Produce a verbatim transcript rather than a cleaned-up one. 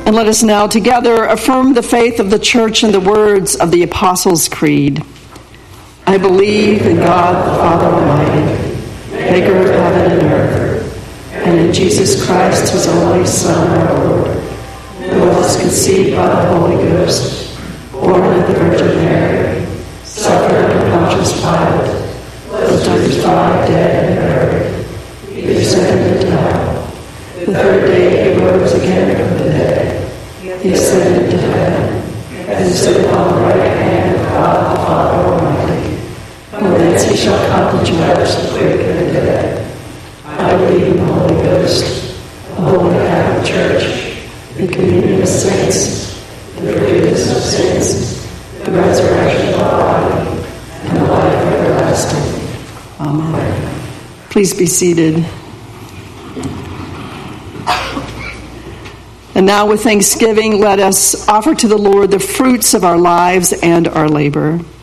And let us now together affirm the faith of the Church in the words of the Apostles' Creed. I believe in God the Father Almighty, maker of heaven and earth, and in Jesus Christ, his only Son, our Lord, who was conceived by the Holy Ghost, born of the Virgin Mary, suffered under Pontius Pilate, was crucified, dead, and buried. He descended into hell. The third day he rose again from the dead. He ascended into heaven, and is seated on the right hand of God the Father Almighty. From thence he shall come to judge the quick and the dead. I believe in the Holy Ghost, the Holy Catholic Church, the communion of saints, the forgiveness of sins, the resurrection of the body, and the life everlasting. Amen. Please be seated. And now with thanksgiving, let us offer to the Lord the fruits of our lives and our labor.